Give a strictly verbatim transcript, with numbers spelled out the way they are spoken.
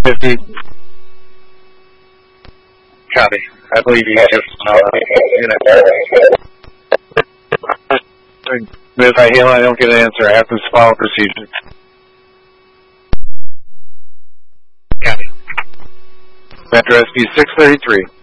fifty. Copy. I believe you just know. But if I heal and I don't get an answer, I have to follow procedure. Copy. Metro S P six thirty-three.